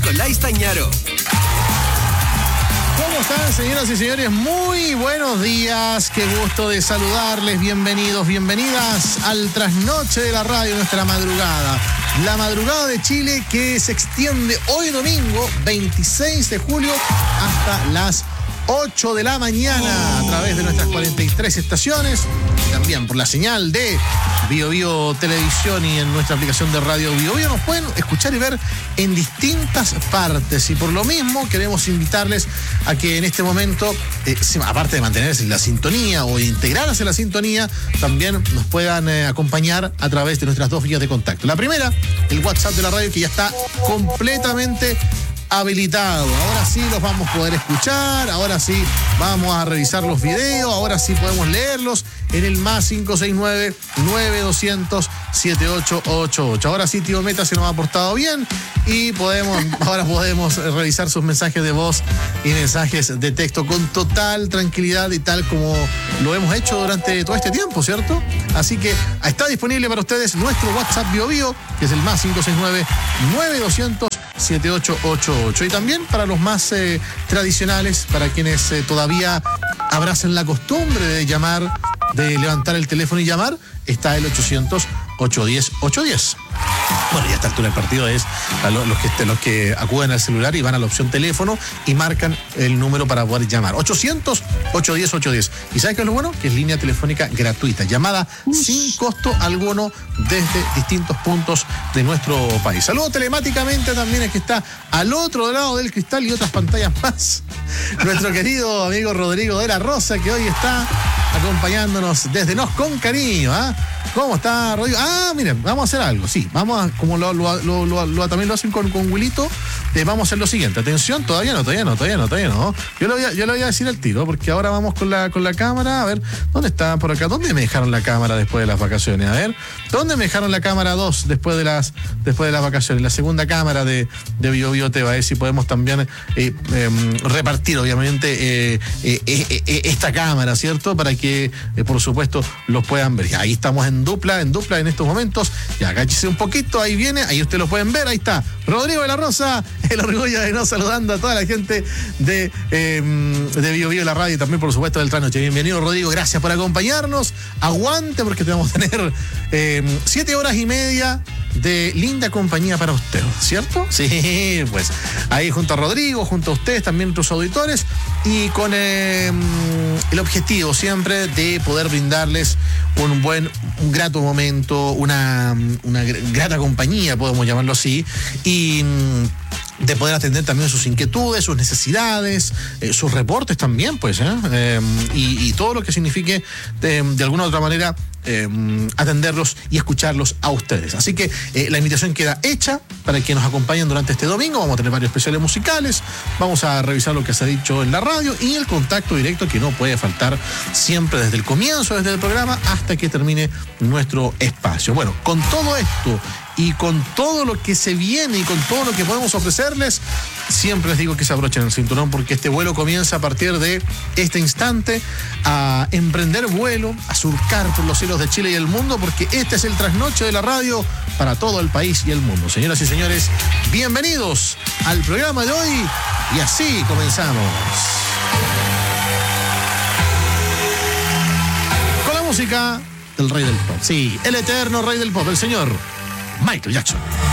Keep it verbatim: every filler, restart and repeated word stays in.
Nicolás Tañaro. ¿Cómo están, señoras y señores? Muy buenos días. Qué gusto de saludarles. Bienvenidos, bienvenidas al trasnoche de la radio, nuestra madrugada. La madrugada de Chile que se extiende hoy domingo, veintiséis de julio, hasta las ocho de la mañana a través de nuestras cuarenta y tres estaciones. También por la señal de Bio Bio Televisión y en nuestra aplicación de radio Bio Bio nos pueden escuchar y ver en distintas partes. Y por lo mismo queremos invitarles a que en este momento, eh, aparte de mantenerse en la sintonía o integrarse en la sintonía, también nos puedan eh, acompañar a través de nuestras dos vías de contacto. La primera, el WhatsApp de la radio, que ya está completamente habilitado. Ahora sí los vamos a poder escuchar, ahora sí vamos a revisar los videos, ahora sí podemos leerlos en el más cinco seis nueve, nueve dos cero cero, siete ocho ocho ocho. Ahora sí, tío Meta se nos ha portado bien y podemos, ahora podemos revisar sus mensajes de voz y mensajes de texto con total tranquilidad y tal como lo hemos hecho durante todo este tiempo, ¿cierto? Así que está disponible para ustedes nuestro WhatsApp Bio Bio, que es el más cinco seis nueve, nueve dos cero cero, siete ocho ocho ocho. Y también para los más eh, tradicionales, para quienes eh, todavía abracen la costumbre de llamar, de levantar el teléfono y llamar, está el ochocientos, ochocientos diez, ochocientos diez. Bueno, ya a esta altura del partido es a los, los, que, los que acuden al celular y van a la opción teléfono y marcan el número para poder llamar. ochocientos, ochocientos diez, ochocientos diez. ¿Y sabes qué es lo bueno? Que es línea telefónica gratuita, llamada sin costo alguno desde distintos puntos de nuestro país. Saludo telemáticamente también es que está al otro lado del cristal y otras pantallas más. Nuestro querido amigo Rodrigo de la Rosa, que hoy está acompañándonos desde Nos con Cariño. ¿eh? ¿Cómo está, Rodrigo? Ah, miren, vamos a hacer algo, sí. Vamos a, como lo, lo, lo, lo, lo también lo hacen con, con Wilito, eh, vamos a hacer lo siguiente. Atención, todavía no, todavía no, todavía no, todavía no. Yo lo voy a, yo lo voy a decir al tiro, porque ahora vamos con la, con la cámara. A ver, ¿dónde está por acá? ¿Dónde me dejaron la cámara después de las vacaciones? A ver, ¿dónde me dejaron la cámara dos después de las, después de las vacaciones? La segunda cámara de, de Bio Bio T V, a ver si podemos también eh, eh, repartir, obviamente, eh, eh, eh, eh, esta cámara, ¿cierto? Para que, eh, por supuesto, los puedan ver. Y ahí estamos en dupla, en dupla en estos momentos. Ya, agáchese un poquito, ahí viene, ahí ustedes lo pueden ver, ahí está. Rodrigo de la Rosa, el orgullo de no saludando a toda la gente de, eh, de Bio Bio, la radio y también, por supuesto, del Trasnoche. Bienvenido, Rodrigo, gracias por acompañarnos. Aguante, porque te vamos a tener eh, siete horas y media de linda compañía para usted, ¿cierto? Sí, pues ahí junto a Rodrigo, junto a ustedes, también nuestros auditores, y con eh, el objetivo siempre de poder brindarles un buen, un grato momento, una, una grata compañía, podemos llamarlo así, y de poder atender también sus inquietudes, sus necesidades, eh, sus reportes también, pues, ¿eh? Eh, y, y todo lo que signifique de, de alguna u otra manera eh, atenderlos y escucharlos a ustedes. Así que eh, la invitación queda hecha para que nos acompañen durante este domingo. Vamos a tener varios especiales musicales, vamos a revisar lo que se ha dicho en la radio y el contacto directo que no puede faltar siempre desde el comienzo, desde el programa hasta que termine nuestro espacio. Bueno, con todo esto y con todo lo que se viene y con todo lo que podemos ofrecerles, siempre les digo que se abrochen el cinturón, porque este vuelo comienza a partir de este instante a emprender vuelo, a surcar por los cielos de Chile y el mundo, porque este es el trasnoche de la radio para todo el país y el mundo. Señoras y señores, bienvenidos al programa de hoy y así comenzamos. Con la música del rey del pop. Sí, el eterno rey del pop, el señor Michael Jackson.